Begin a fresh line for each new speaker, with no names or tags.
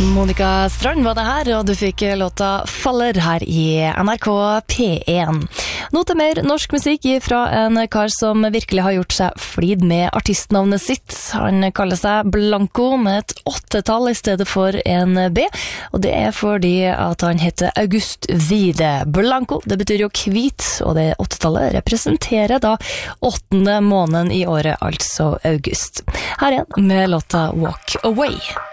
Monica Strand var det her, og du fikk låta Faller her i NRK P1. Nå til mer norsk musikk fra en kar som virkelig har gjort seg flid med artistnavnet sitt. Han kaller seg Blanco med et 8-tall i stedet for en B, og det er fordi at han heter August Wide. Blanco, det betyr jo hvit, og det 8-tallet representerer da 8. måneden i året, altså august. Her igjen med låta Walk Away.